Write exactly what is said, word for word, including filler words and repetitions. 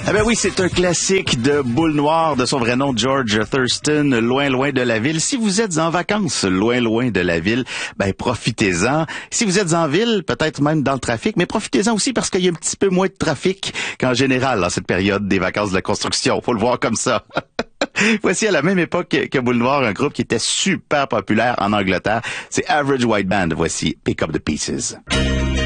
Eh ben oui, c'est un classique de Boule Noire, de son vrai nom George Thurston, Loin loin de la ville. Si vous êtes en vacances, loin loin de la ville, ben profitez-en. Si vous êtes en ville, peut-être même dans le trafic, mais profitez-en aussi parce qu'il y a un petit peu moins de trafic qu'en général dans cette période des vacances de la construction. Faut le voir comme ça. Voici à la même époque que Boule Noire, un groupe qui était super populaire en Angleterre. C'est Average White Band. Voici Pick Up the Pieces.